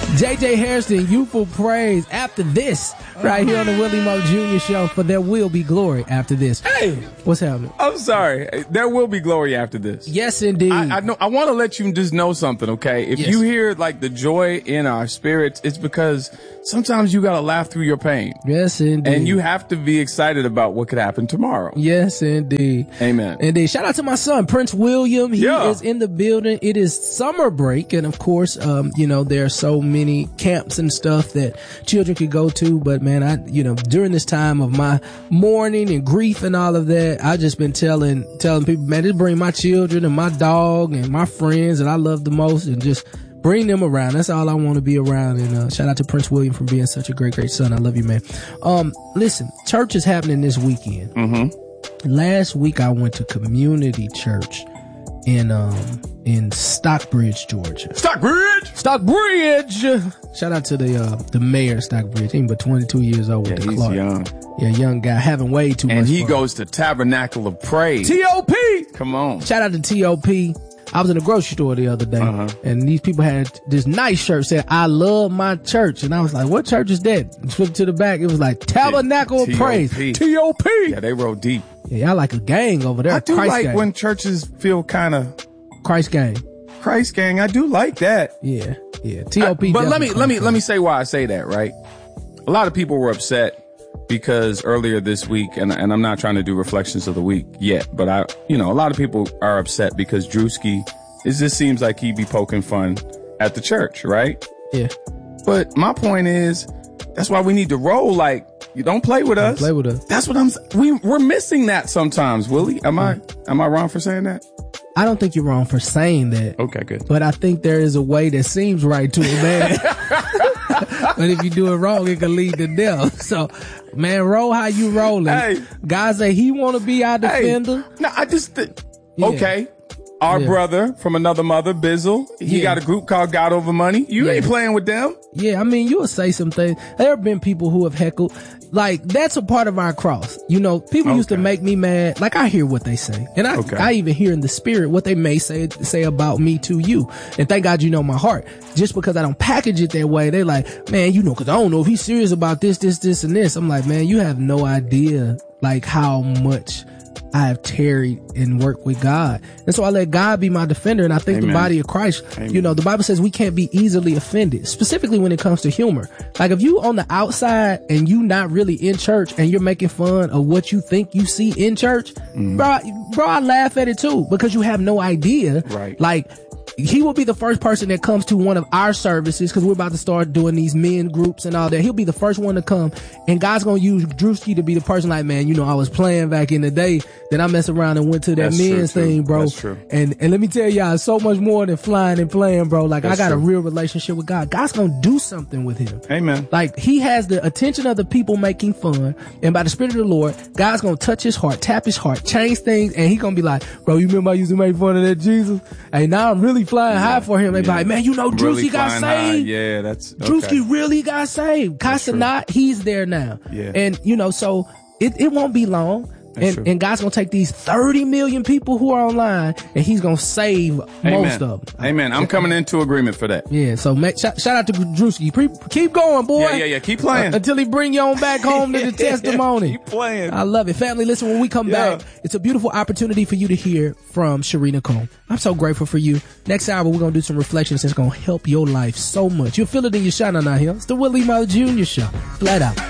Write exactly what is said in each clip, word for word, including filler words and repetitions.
J J Hairston, Youthful Praise. After this, right here on the Willie Moe Junior Show, for there will be glory after this. Hey, what's happening? I'm sorry. There will be glory after this. Yes, indeed. I, I know. I want to let you just know something, okay? If yes. you hear like the joy in our spirits, it's because sometimes you gotta laugh through your pain. Yes, indeed. And you have to be excited about what could happen tomorrow. Yes, indeed. Amen. Indeed. Shout out to my son, Prince William. He yeah. is in the building. It is summer break, and of course, um, you know, there are so many camps and stuff that children could go to. But man, I, you know, during this time of my mourning and grief and all of that, I just been telling telling people, man, just bring my children and my dog and my friends that I love the most, and just bring them around. That's all I want to be around. And uh, shout out to Prince William for being such a great, great son. I love you, man. Um, listen, church is happening this weekend. Mm-hmm. Last week I went to community church in um in Stockbridge, Georgia. Stockbridge, Stockbridge. Shout out to the uh, the mayor of Stockbridge. He's but twenty-two years old. Yeah, with the he's Clark. young. Yeah, young guy, having way too and much. And he fun. goes to Tabernacle of Praise. T O P. Come on. Shout out to T O P. I was in a grocery store the other day, uh-huh. and these people had this nice shirt said, "I love my church," and I was like, "What church is that?" And flipped to the back, it was like Tabernacle of Praise. T O P. Yeah, they wrote deep. Yeah, y'all like a gang over there. I do Christ like gang. when churches feel kind of Christ gang. Christ gang. I do like that. Yeah, yeah. T O P. I, but let me Christ let me gang. let me say why I say that. Right. A lot of people were upset because earlier this week, and and I'm not trying to do reflections of the week yet, but I, you know, a lot of people are upset because Drewski. It just seems like he be poking fun at the church, right? Yeah. But my point is, that's why we need to roll like, you don't play with us. Play with us. That's what I'm, we, we're missing that sometimes, Willie. Am I, am I wrong for saying that? I don't think you're wrong for saying that. Okay, good. But I think there is a way that seems right to a man. But if you do it wrong, it can lead to death. So, man, roll how you rolling. Hey. Guys say he want to be our defender. Hey. No, I just, th- Yeah. okay. Our Yeah. brother from another mother, Bizzle, he Yeah. got a group called God Over Money. You Yeah. ain't playing with them. Yeah, I mean, you'll say some things. There have been people who have heckled. Like, that's a part of our cross. You know, people used to Okay. make me mad. Like, I hear what they say. And I, Okay. I even hear in the spirit what they may say, say about me to you. And thank God you know my heart. Just because I don't package it that way, they're like, man, you know, cause I don't know if he's serious about this, this, this, and this. I'm like, man, you have no idea, like, how much I have tarried and worked with God. And so I let God be my defender. And I think Amen. the body of Christ, Amen. you know, the Bible says we can't be easily offended, specifically when it comes to humor. Like if you on the outside and you not really in church and you're making fun of what you think you see in church, Mm-hmm. bro, bro, I laugh at it too because you have no idea. Right. Like, he will be the first person that comes to one of our services because we're about to start doing these men groups and all that. He'll be the first one to come, and God's going to use Drewski to be the person like, man, you know, I was playing back in the day, then I messed around and went to that That's true, men's too. thing, bro. That's true. And and let me tell y'all, it's so much more than flying and playing, bro. Like, That's I got true. a real relationship with God. God's going to do something with him. Amen. Like, he has the attention of the people making fun, and by the Spirit of the Lord, God's gonna touch his heart, tap his heart, change things, and he's gonna be like, bro, you remember I used to make fun of that Jesus? Hey, now I'm really flying Yeah. high for him. They be Yeah. like, man, you know, Drewski Really got flying high. saved. Yeah, that's, okay. Drewski really got saved. Casanat, he's there now. Yeah. And, you know, so it, it won't be long. That's And, true. and God's gonna take these thirty million people who are online, and he's gonna save Amen. most of them. Amen. I'm coming into agreement for that. Yeah, so make, shout, shout out to Drewski. Pre- Keep going, boy. Yeah, yeah, yeah. Keep playing. Uh, until he bring you on back home to the testimony. Keep playing. I love it. Family, listen, when we come Yeah. back, it's a beautiful opportunity for you to hear from Sharina Cole. I'm so grateful for you. Next hour, we're going to do some reflections that's going to help your life so much. You'll feel it in your shine out here. It's the Willie Moe Junior Show. Flat out.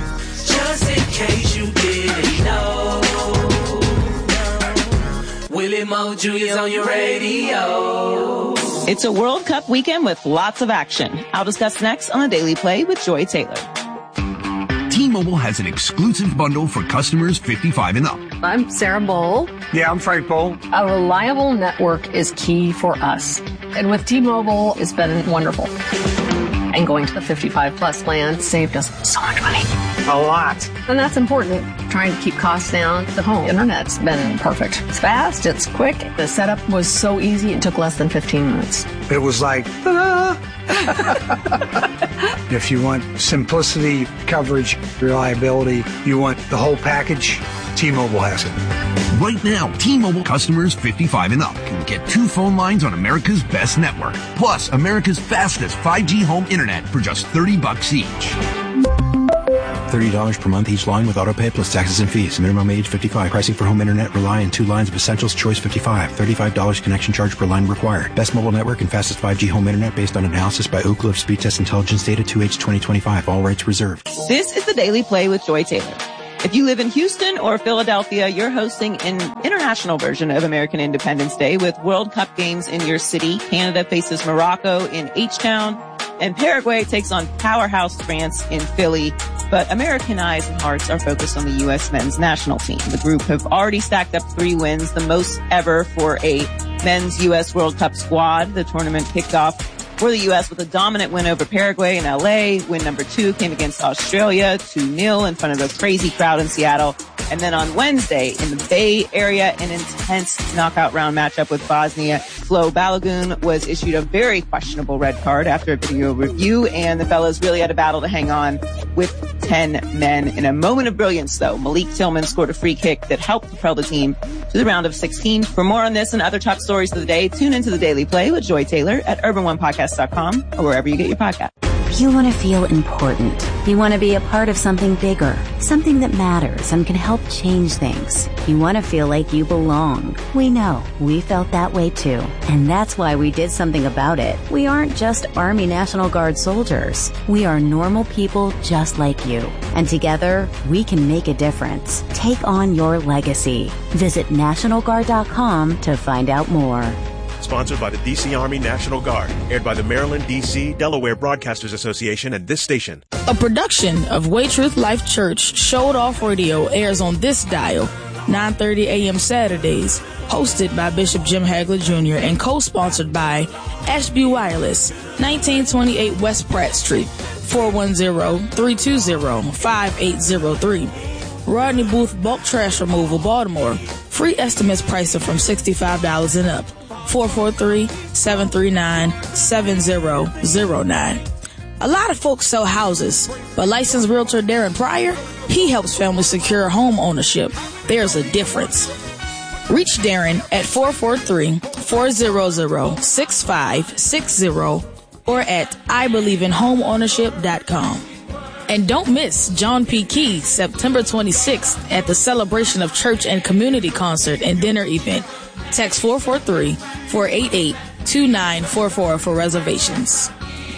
Just in case you didn't know, Willie Moe Junior's on your radio. It's a World Cup weekend with lots of action. I'll discuss next on the Daily Play with Joy Taylor. T-Mobile has an exclusive bundle for customers fifty-five and up. I'm Sarah Bowl. Yeah, I'm Frank Bowl. A reliable network is key for us. And with T-Mobile, it's been wonderful. And going to the fifty-five plus plan saved us so much money. A lot. And that's important. Trying to keep costs down. The home internet's been perfect. It's fast, it's quick. The setup was so easy, it took less than fifteen minutes. It was like, ah. If you want simplicity, coverage, reliability, you want the whole package, T-Mobile has it. Right now, T-Mobile customers fifty-five and up can get two phone lines on America's best network, plus America's fastest five G home internet for just thirty bucks each. thirty dollars per month each line with autopay plus taxes and fees. Minimum age fifty-five. Pricing for home internet rely on two lines of Essentials Choice fifty-five. thirty-five dollars connection charge per line required. Best mobile network and fastest five G home internet based on analysis by Ookla of Speed Test Intelligence data two H twenty twenty-five. All rights reserved. This is the Daily Play with Joy Taylor. If you live in Houston or Philadelphia, you're hosting an international version of American Independence Day with World Cup games in your city. Canada faces Morocco in H-Town, and Paraguay takes on powerhouse France in Philly. But American eyes and hearts are focused on the U S men's national team. The group have already stacked up three wins, the most ever for a men's U S World Cup squad. The tournament kicked off for the U S with a dominant win over Paraguay in L A. Win number two came against Australia, two nil in front of a crazy crowd in Seattle. And then on Wednesday in the Bay Area, an intense knockout round matchup with Bosnia. Flo Balogun was issued a very questionable red card after a video review, and the fellas really had a battle to hang on with ten men. In a moment of brilliance, though, Malik Tillman scored a free kick that helped propel the team to the round of sixteen. For more on this and other top stories of the day, tune into the Daily Play with Joy Taylor at urban one podcast dot com or wherever you get your podcast. You want to feel important. You want to be a part of something bigger, something that matters and can help change things. You want to feel like you belong. We know. We felt that way too. And that's why we did something about it. We aren't just Army National Guard soldiers. We are normal people just like you. And together, we can make a difference. Take on your legacy. Visit National Guard dot com to find out more. Sponsored by the D C Army National Guard. Aired by the Maryland, D C, Delaware Broadcasters Association and this station. A production of Way Truth Life Church Showed Off Radio airs on this dial, nine thirty a.m. Saturdays. Hosted by Bishop Jim Hagler Junior and co-sponsored by Ashby Wireless, nineteen twenty-eight West Pratt Street, four one zero, three two zero, five eight zero three. Rodney Booth Bulk Trash Removal, Baltimore. Free estimates pricing from sixty-five dollars and up. four four three, seven three nine, seven zero zero nine. A lot of folks sell houses, but licensed realtor Darren Pryor, he helps families secure home ownership. There's a difference. Reach Darren at four four three, four zero zero, six five six zero or at I believe in home ownership dot com. And don't miss John P. Key, September twenty-sixth at the Celebration of Church and Community Concert and Dinner Event. Text four four three, four eight eight, two nine four four for reservations.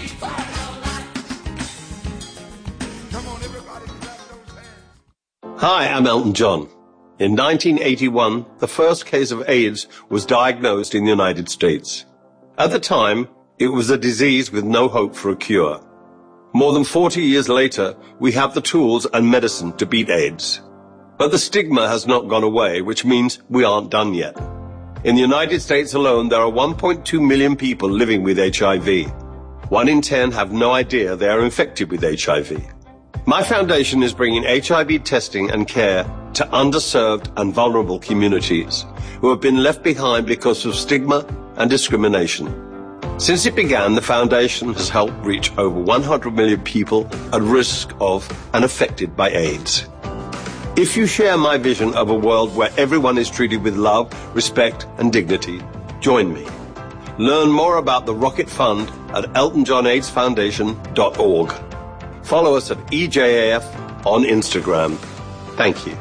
Hi, I'm Elton John. In nineteen eighty-one, the first case of AIDS was diagnosed in the United States. At the time, it was a disease with no hope for a cure. More than forty years later, we have the tools and medicine to beat AIDS. But the stigma has not gone away, which means we aren't done yet. In the United States alone, there are one point two million people living with H I V. One in ten have no idea they are infected with H I V. My foundation is bringing H I V testing and care to underserved and vulnerable communities who have been left behind because of stigma and discrimination. Since it began, the foundation has helped reach over one hundred million people at risk of and affected by AIDS. If you share my vision of a world where everyone is treated with love, respect, and dignity, join me. Learn more about the Rocket Fund at elton john aids foundation dot org. Follow us at E J A F on Instagram. Thank you.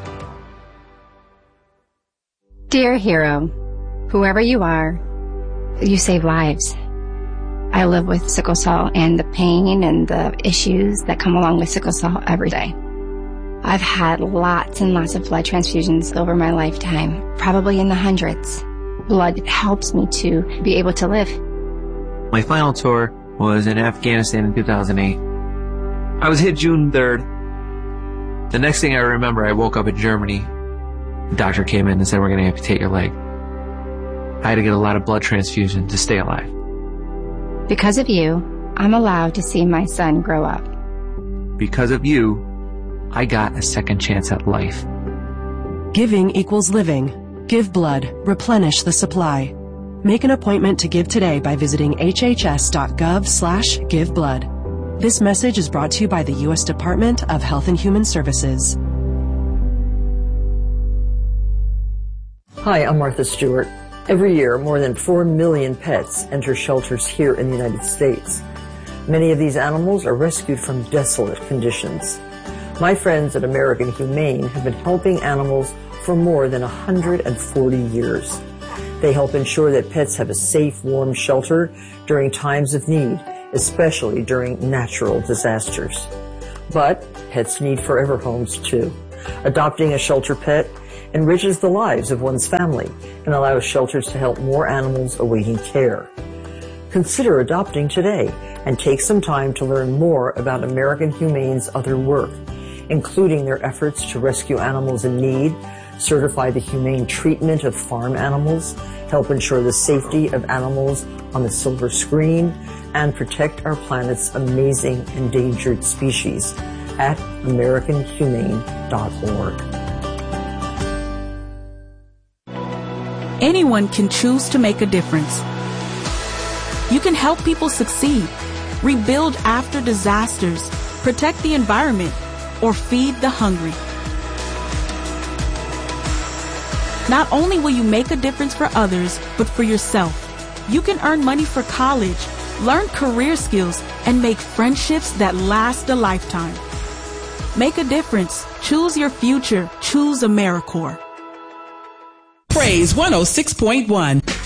Dear hero, whoever you are, you save lives. I live with sickle cell and the pain and the issues that come along with sickle cell every day. I've had lots and lots of blood transfusions over my lifetime, probably in the hundreds. Blood helps me to be able to live. My final tour was in Afghanistan in two thousand eight. I was hit June third. The next thing I remember, I woke up in Germany. The doctor came in and said, we're going to amputate your leg. I had to get a lot of blood transfusion to stay alive. Because of you, I'm allowed to see my son grow up. Because of you, I got a second chance at life. Giving equals living. Give blood. Replenish the supply. Make an appointment to give today by visiting hhs.gov slash give blood. This message is brought to you by the U S Department of Health and Human Services. Hi, I'm Martha Stewart. Every year, more than four million pets enter shelters here in the United States. Many of these animals are rescued from desolate conditions. My friends at American Humane have been helping animals for more than one hundred forty years. They help ensure that pets have a safe, warm shelter during times of need, especially during natural disasters. But pets need forever homes too. Adopting a shelter pet enriches the lives of one's family and allows shelters to help more animals awaiting care. Consider adopting today and take some time to learn more about American Humane's other work, including their efforts to rescue animals in need, certify the humane treatment of farm animals, help ensure the safety of animals on the silver screen, and protect our planet's amazing endangered species at american humane dot org. Anyone can choose to make a difference. You can help people succeed, rebuild after disasters, protect the environment, or feed the hungry. Not only will you make a difference for others, but for yourself. You can earn money for college, learn career skills, and make friendships that last a lifetime. Make a difference. Choose your future. Choose AmeriCorps. Praise one oh six point one.